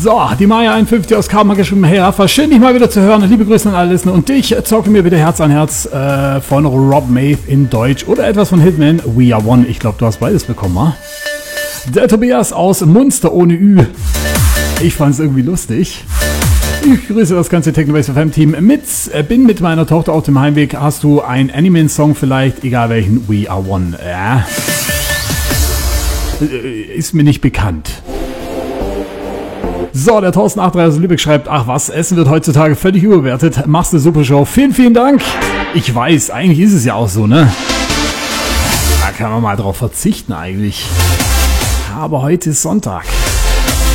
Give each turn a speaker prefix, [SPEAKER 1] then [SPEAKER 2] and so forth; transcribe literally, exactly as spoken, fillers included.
[SPEAKER 1] So, die Maya einundfünfzig aus Karma geschrieben. Hey Rafa, schön dich mal wieder zu hören. Liebe Grüße an alle Listener. Und dich, zocke mir bitte Herz an Herz äh, von Rob Maeve in Deutsch oder etwas von Hitman We Are One. Ich glaube, du hast beides bekommen, wa? Der Tobias aus Munster ohne Ü. Ich fand es irgendwie lustig. Ich grüße das ganze Technobase F M Team. Mit, äh, bin mit meiner Tochter auf dem Heimweg. Hast du einen Anime-Song vielleicht? Egal welchen. We Are One. Ja. Äh, ist mir nicht bekannt. So, der Thorsten acht drei aus Lübeck schreibt, ach was, Essen wird heutzutage völlig überbewertet. Machst eine super Show. Vielen, vielen Dank. Ich weiß, eigentlich ist es ja auch so, ne? Da kann man mal drauf verzichten eigentlich. Aber heute ist Sonntag.